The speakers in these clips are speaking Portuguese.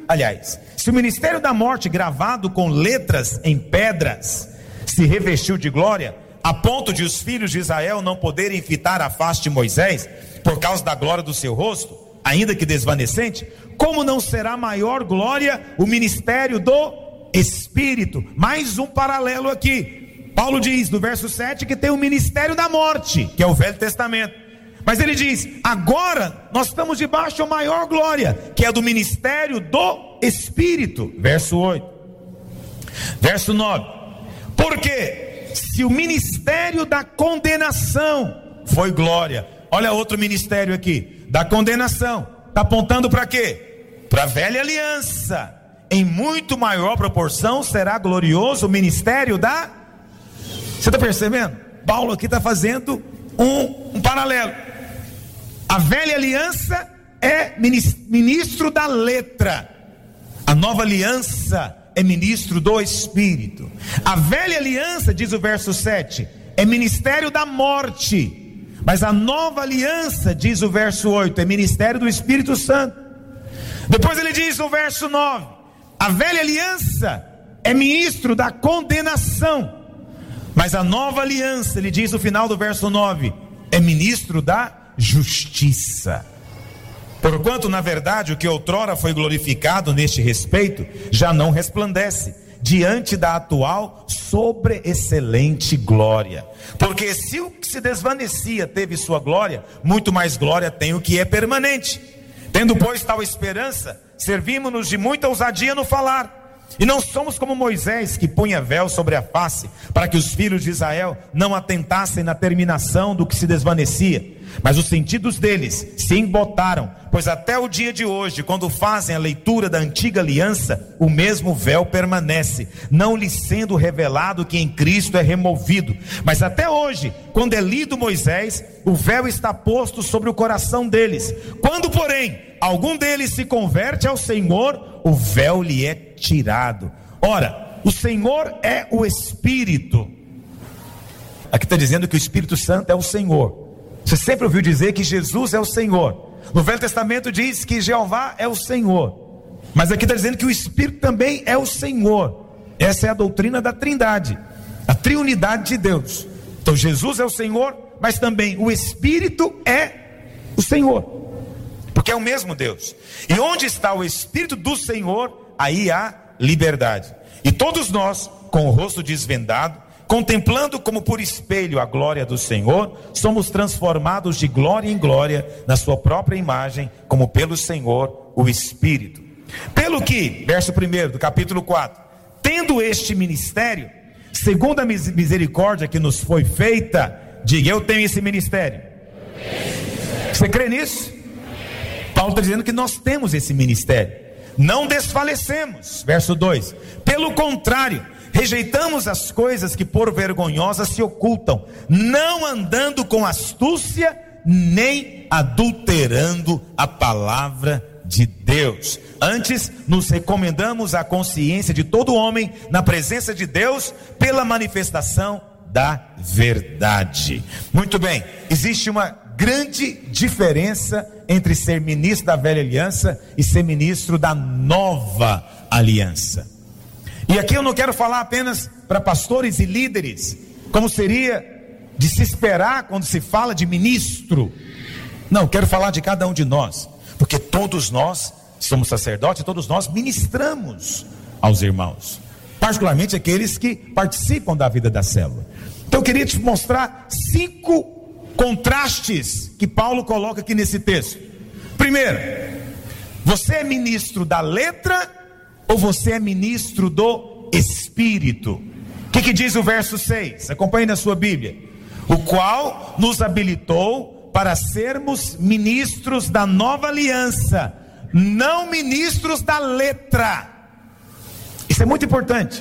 aliás, se o ministério da morte gravado com letras em pedras se revestiu de glória, a ponto de os filhos de Israel não poderem fitar a face de Moisés, por causa da glória do seu rosto, ainda que desvanecente, como não será maior glória o ministério do Espírito? Mais um paralelo aqui. Paulo diz no verso 7 que tem o ministério da morte, que é o Velho Testamento, mas ele diz, agora nós estamos debaixo de uma maior glória, que é do ministério do Espírito. Verso 8. Verso 9. Porque se o ministério da condenação foi glória, olha outro ministério aqui, da condenação, está apontando para quê? Para a velha aliança. Em muito maior proporção será glorioso o ministério da... Você está percebendo? Paulo aqui está fazendo um paralelo. A velha aliança é ministro da letra, a nova aliança é ministro do Espírito. A velha aliança, diz o verso 7, é ministério da morte, mas a nova aliança, diz o verso 8, é ministério do Espírito Santo. Depois ele diz no verso 9, a velha aliança é ministro da condenação, mas a nova aliança, ele diz no final do verso 9, é ministro da justiça. Porquanto, na verdade, o que outrora foi glorificado neste respeito, já não resplandece diante da atual sobreexcelente glória. Porque se o que se desvanecia teve sua glória, muito mais glória tem o que é permanente. Tendo, pois, tal esperança, servimos-nos de muita ousadia no falar. E não somos como Moisés, que punha véu sobre a face, para que os filhos de Israel não atentassem na terminação do que se desvanecia. Mas os sentidos deles se embotaram, pois até o dia de hoje, quando fazem a leitura da antiga aliança, o mesmo véu permanece, não lhes sendo revelado que em Cristo é removido. Mas até hoje, quando é lido Moisés, o véu está posto sobre o coração deles. Quando, porém, algum deles se converte ao Senhor, o véu lhe é tirado. Ora, o Senhor é o Espírito. Aqui está dizendo que o Espírito Santo é o Senhor. Você sempre ouviu dizer que Jesus é o Senhor. No Velho Testamento diz que Jeová é o Senhor, mas aqui está dizendo que o Espírito também é o Senhor. Essa é a doutrina da Trindade, a triunidade de Deus. Então Jesus é o Senhor, mas também o Espírito é o Senhor, porque é o mesmo Deus. E onde está o Espírito do Senhor, aí há liberdade. E todos nós, com o rosto desvendado, contemplando como por espelho a glória do Senhor, somos transformados de glória em glória na sua própria imagem, como pelo Senhor o Espírito. Pelo que, verso 1 do capítulo 4, tendo este ministério, segundo a misericórdia que nos foi feita, diga, eu tenho esse ministério. Você crê nisso? Paulo está dizendo que nós temos esse ministério, não desfalecemos. Verso 2, pelo contrário, rejeitamos as coisas que por vergonhosas se ocultam, não andando com astúcia, nem adulterando a palavra de Deus. Antes, nos recomendamos à consciência de todo homem, na presença de Deus, pela manifestação da verdade. Muito bem, existe uma grande diferença entre ser ministro da velha aliança e ser ministro da nova aliança. E aqui eu não quero falar apenas para pastores e líderes, como seria de se esperar quando se fala de ministro. Não, eu quero falar de cada um de nós, porque todos nós somos sacerdotes, todos nós ministramos aos irmãos, particularmente aqueles que participam da vida da célula. Então eu queria te mostrar 5 contrastes que Paulo coloca aqui nesse texto. Primeiro, você é ministro da letra ou você é ministro do Espírito? O que diz o verso 6? Acompanhe na sua Bíblia. O qual nos habilitou para sermos ministros da nova aliança, não ministros da letra. Isso é muito importante.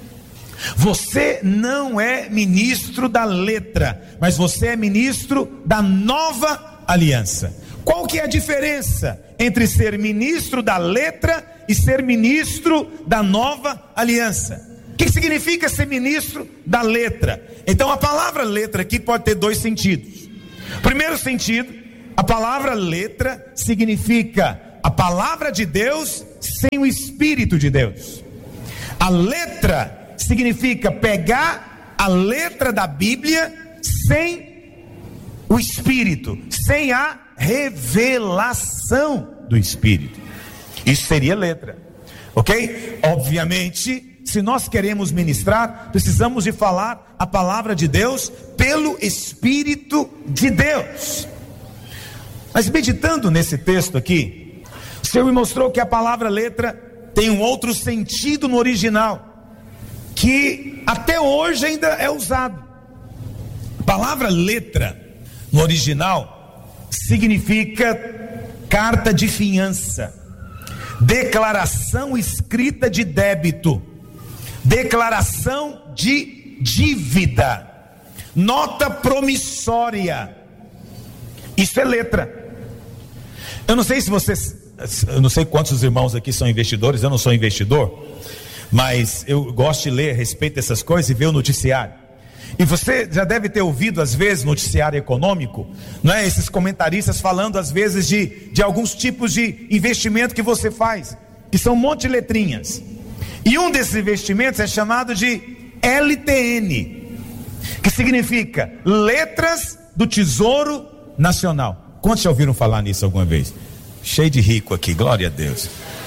Você não é ministro da letra, mas você é ministro da nova aliança. Qual que é a diferença entre ser ministro da letra e ser ministro da nova aliança? O que significa ser ministro da letra? Então a palavra letra aqui pode ter 2 sentidos. Primeiro sentido, a palavra letra significa a palavra de Deus sem o Espírito de Deus. A letra significa pegar a letra da Bíblia sem o Espírito, sem a revelação do Espírito. Isso seria letra, ok? Obviamente, se nós queremos ministrar, precisamos de falar a palavra de Deus pelo Espírito de Deus. Mas meditando nesse texto aqui, o Senhor me mostrou que a palavra letra tem um outro sentido no original, que até hoje ainda é usado. A palavra letra no original significa carta de fiança, declaração escrita de débito, declaração de dívida, nota promissória. Isso é letra. Eu não sei se vocês, eu não sei quantos irmãos aqui são investidores. Eu não sou investidor, mas eu gosto de ler a respeito dessas coisas e ver o noticiário. E você já deve ter ouvido às vezes noticiário econômico, não é? Esses comentaristas falando às vezes de alguns tipos de investimento que você faz, que são um monte de letrinhas. E um desses investimentos é chamado de LTN, que significa Letras do Tesouro Nacional. Quantos já ouviram falar nisso alguma vez? Cheio de rico aqui, glória a Deus.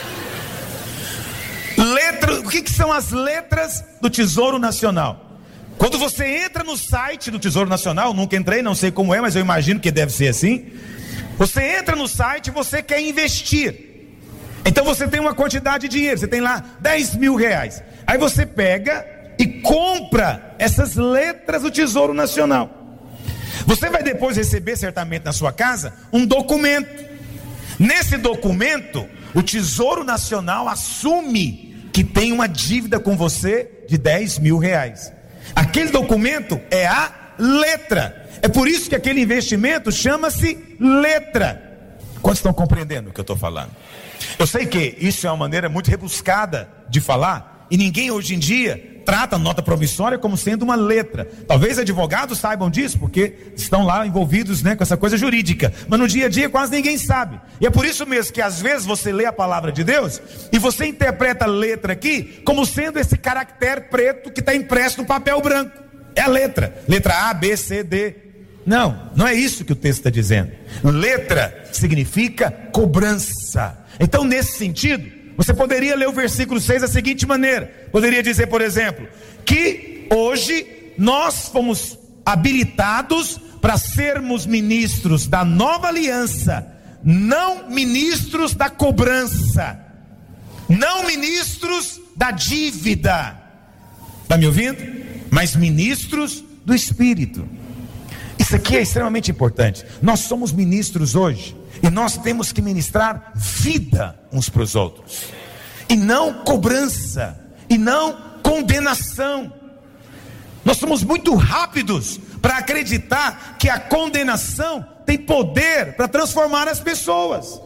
O que são as letras do Tesouro Nacional? Quando você entra no site do Tesouro Nacional, nunca entrei, não sei como é, mas eu imagino que deve ser assim. Você entra no site e você quer investir. Então você tem uma quantidade de dinheiro, você tem lá 10 mil reais. Aí você pega e compra essas letras do Tesouro Nacional. Você vai depois receber certamente na sua casa um documento. Nesse documento, o Tesouro Nacional assume que tem uma dívida com você de 10 mil reais. Aquele documento é a letra. É por isso que aquele investimento chama-se letra. Quantos estão compreendendo o que eu estou falando? Eu sei que isso é uma maneira muito rebuscada de falar, e ninguém hoje em dia trata a nota promissória como sendo uma letra. Talvez advogados saibam disso, porque estão lá envolvidos, com essa coisa jurídica, mas no dia a dia quase ninguém sabe. E é por isso mesmo que às vezes você lê a palavra de Deus e você interpreta a letra aqui como sendo esse caractere preto que está impresso no papel branco. É a letra A, B, C, D. Não é isso que o texto está dizendo. Letra significa cobrança. Então, nesse sentido, você poderia ler o versículo 6 da seguinte maneira. Poderia dizer, por exemplo, que hoje nós fomos habilitados para sermos ministros da nova aliança, não ministros da cobrança, não ministros da dívida. Está me ouvindo? Mas ministros do Espírito. Isso aqui é extremamente importante. Nós somos ministros hoje, e nós temos que ministrar vida uns para os outros, e não cobrança, e não condenação. Nós somos muito rápidos para acreditar que a condenação tem poder para transformar as pessoas,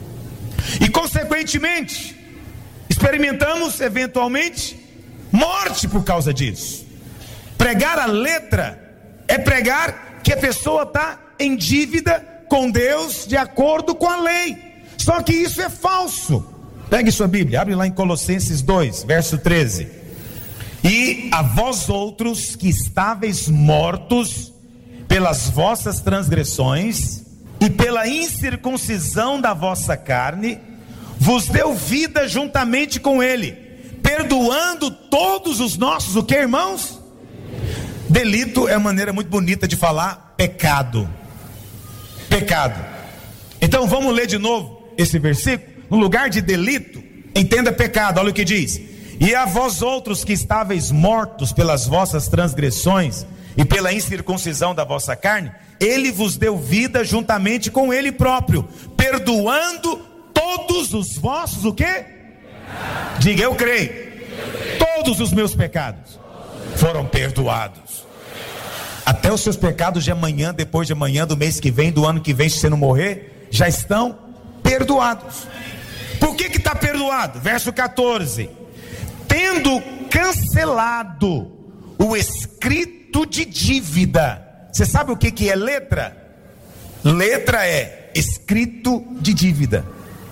e consequentemente experimentamos eventualmente morte por causa disso. Pregar a letra é pregar que a pessoa está em dívida com Deus de acordo com a lei. Só que isso é falso. Pegue sua Bíblia, abre lá em Colossenses 2, verso 13. E a vós outros que estáveis mortos pelas vossas transgressões e pela incircuncisão da vossa carne, vos deu vida juntamente com ele, perdoando todos os nossos, o que, irmãos? Delito é uma maneira muito bonita de falar pecado. Pecado. Então vamos ler de novo esse versículo. No lugar de delito, entenda pecado. Olha o que diz: e a vós outros que estáveis mortos pelas vossas transgressões e pela incircuncisão da vossa carne, ele vos deu vida juntamente com ele próprio, perdoando todos os vossos, o quê? Diga, eu creio. Todos os meus pecados foram perdoados. Até os seus pecados de amanhã, depois de amanhã, do mês que vem, do ano que vem, se você não morrer, já estão perdoados. Por que está perdoado? Verso 14: tendo cancelado o escrito de dívida. Você sabe o que é letra? Letra é escrito de dívida.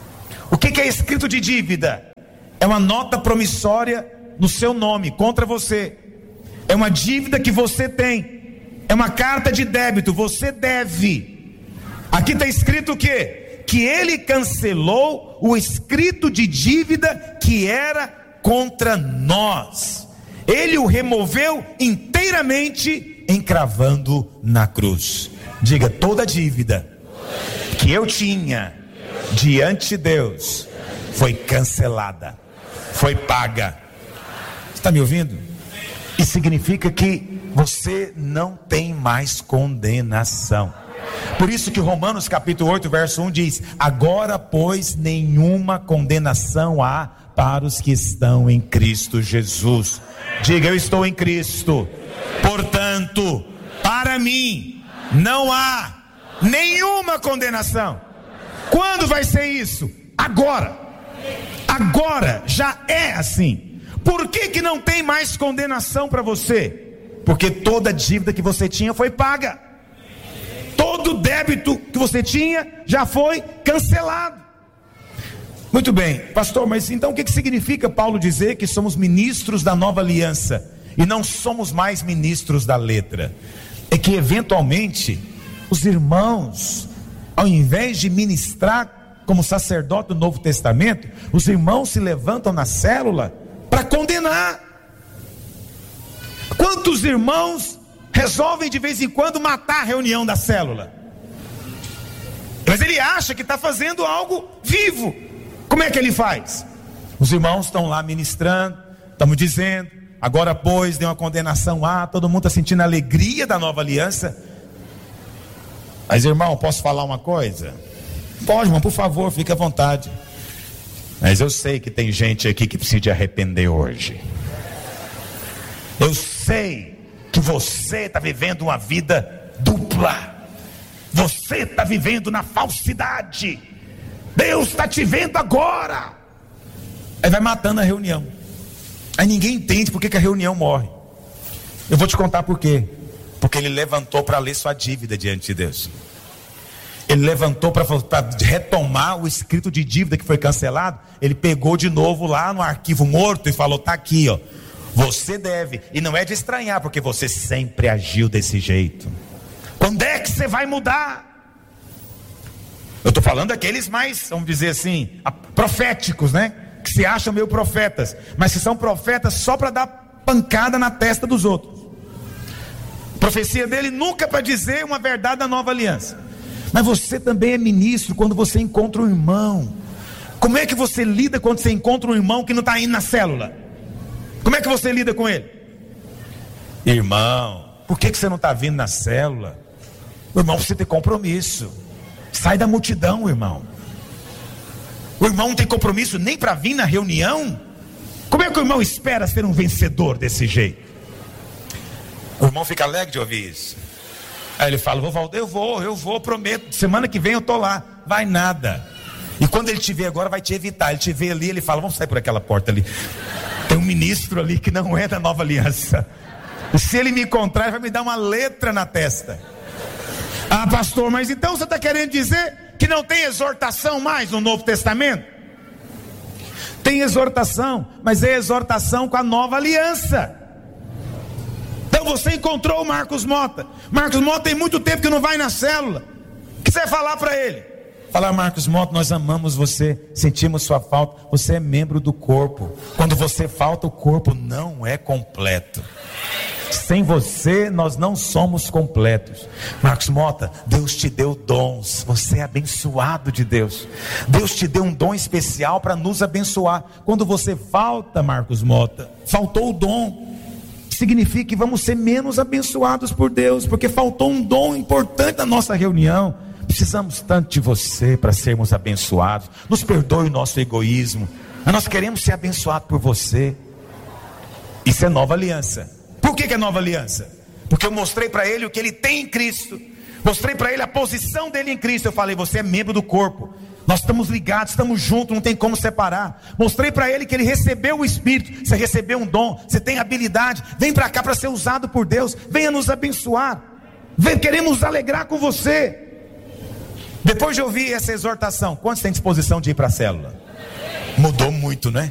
O que é escrito de dívida? É uma nota promissória no seu nome, contra você. É uma dívida que você tem. É uma carta de débito, você deve. Aqui está escrito o quê? Que ele cancelou o escrito de dívida que era contra nós. Ele o removeu inteiramente, encravando na cruz. Diga: toda dívida que eu tinha diante de Deus foi cancelada, foi paga. Está me ouvindo? Isso significa que você não tem mais condenação. Por isso que Romanos capítulo 8 verso 1 diz: agora pois nenhuma condenação há para os que estão em Cristo Jesus. Diga: eu estou em Cristo, portanto para mim não há nenhuma condenação. Quando vai ser isso? Agora. Agora já é assim. Por que não tem mais condenação para você? Porque toda dívida que você tinha foi paga. Todo débito que você tinha já foi cancelado. Muito bem, pastor, mas então o que significa Paulo dizer que somos ministros da nova aliança e não somos mais ministros da letra? É que eventualmente os irmãos, ao invés de ministrar como sacerdote do Novo Testamento, os irmãos se levantam na célula para condenar. Quantos irmãos resolvem de vez em quando matar a reunião da célula? Mas ele acha que está fazendo algo vivo. Como é que ele faz? Os irmãos estão lá ministrando, estamos dizendo, agora pois deu uma condenação todo mundo está sentindo a alegria da nova aliança. Mas irmão, posso falar uma coisa? Pode, irmão, por favor, fique à vontade. Mas eu sei que tem gente aqui que precisa de arrepender hoje. Eu sei que você está vivendo uma vida dupla. Você está vivendo na falsidade. Deus está te vendo agora. Aí vai matando a reunião. Aí ninguém entende por que a reunião morre. Eu vou te contar por quê. Porque ele levantou para ler sua dívida diante de Deus. Ele levantou para retomar o escrito de dívida que foi cancelado. Ele pegou de novo lá no arquivo morto e falou: está aqui, ó. Você deve. E não é de estranhar, porque você sempre agiu desse jeito. Quando é que você vai mudar? Eu estou falando daqueles mais, vamos dizer assim, proféticos, né? Que se acham meio profetas, mas que são profetas só para dar pancada na testa dos outros. A profecia dele nunca é para dizer uma verdade da nova aliança. Mas você também é ministro quando você encontra um irmão. Como é que você lida quando você encontra um irmão que não está indo na célula? Como é que você lida com ele? Irmão, por que você não está vindo na célula? O irmão precisa ter compromisso. Sai da multidão, irmão. O irmão não tem compromisso nem para vir na reunião. Como é que o irmão espera ser um vencedor desse jeito? O irmão fica alegre de ouvir isso. Aí ele fala: eu vou, prometo, semana que vem eu estou lá. Vai nada. E quando ele te vê agora, vai te evitar. Ele te vê ali, ele fala: vamos sair por aquela porta ali. Tem um ministro ali que não é da nova aliança. E se ele me encontrar, ele vai me dar uma letra na testa. Ah, pastor, mas então você está querendo dizer que não tem exortação mais no Novo Testamento? Tem exortação, mas é exortação com a nova aliança. Então você encontrou o Marcos Mota. Marcos Mota tem muito tempo que não vai na célula. O que você vai falar para ele? Falar: Marcos Mota, nós amamos você, sentimos sua falta. Você é membro do corpo. Quando você falta, o corpo não é completo. Sem você nós não somos completos. Marcos Mota, Deus te deu dons. Você é abençoado de Deus. Deus te deu um dom especial para nos abençoar. Quando você falta, Marcos Mota, faltou o dom, significa que vamos ser menos abençoados por Deus, porque faltou um dom importante na nossa reunião. Precisamos tanto de você para sermos abençoados. Nos perdoe o nosso egoísmo, mas nós queremos ser abençoados por você. Isso é nova aliança. Por que é nova aliança? Porque eu mostrei para ele o que ele tem em Cristo. Mostrei para ele a posição dele em Cristo. Eu falei: você é membro do corpo. Nós estamos ligados, estamos juntos, não tem como separar. Mostrei para ele que ele recebeu o Espírito. Você recebeu um dom, você tem habilidade. Vem para cá para ser usado por Deus. Venha nos abençoar. Queremos nos alegrar com você. Depois de ouvir essa exortação, quantos têm disposição de ir para a célula? Mudou muito, né?